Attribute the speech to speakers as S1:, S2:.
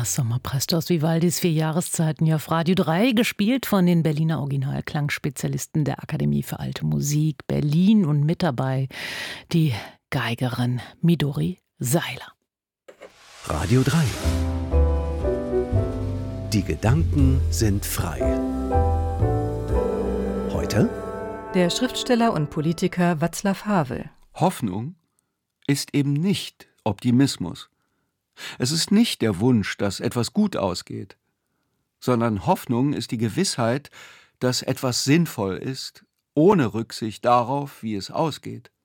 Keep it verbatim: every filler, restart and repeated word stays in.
S1: Das Sommerpresto aus Vivaldis Vier Jahreszeiten hier auf Radio drei, gespielt von den Berliner Originalklangspezialisten der Akademie für Alte Musik Berlin und mit dabei die Geigerin Midori Seiler.
S2: Radio drei. Die Gedanken sind frei. Heute
S3: der Schriftsteller und Politiker Václav Havel.
S4: Hoffnung ist eben nicht Optimismus. Es ist nicht der Wunsch, dass etwas gut ausgeht, sondern Hoffnung ist die Gewissheit, dass etwas sinnvoll ist, ohne Rücksicht darauf, wie es ausgeht.